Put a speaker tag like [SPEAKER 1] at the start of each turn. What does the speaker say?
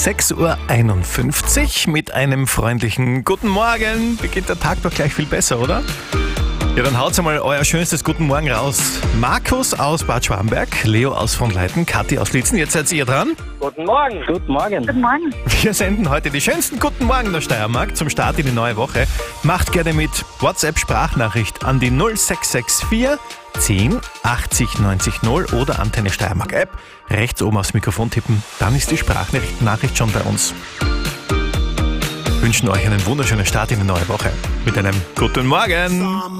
[SPEAKER 1] 6.51 Uhr mit einem freundlichen Guten Morgen. Beginnt der Tag doch gleich viel besser, oder? Ja, dann haut's einmal euer schönstes Guten Morgen raus. Markus aus Bad Schwamberg, Leo aus von Leiten, Kathi aus Litzen. Jetzt seid ihr dran.
[SPEAKER 2] Guten Morgen.
[SPEAKER 3] Guten Morgen.
[SPEAKER 4] Guten Morgen.
[SPEAKER 1] Wir senden heute die schönsten Guten Morgen der Steiermark zum Start in die neue Woche. Macht gerne mit WhatsApp-Sprachnachricht an die 0664 10 80 90 0 oder Antenne Steiermark App. Rechts oben aufs Mikrofon tippen, dann ist die Sprachnachricht schon bei uns. Wir wünschen euch einen wunderschönen Start in die neue Woche mit einem Guten Morgen.